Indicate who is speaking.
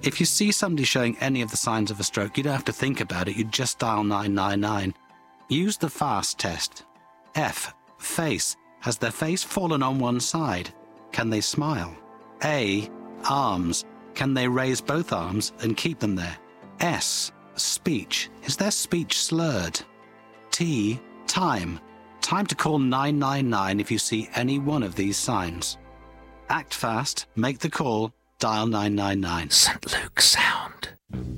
Speaker 1: If you see somebody showing any of the signs of a stroke, you don't have to think about it. You just dial 999. Use the FAST test. F. Face. Has their face fallen on one side? Can they smile? A. Arms. Can they raise both arms and keep them there? S. Speech. Is their speech slurred? T. Time. Time to call 999 if you see any one of these signs. Act fast, make the call, dial 999.
Speaker 2: St. Luke's Sound.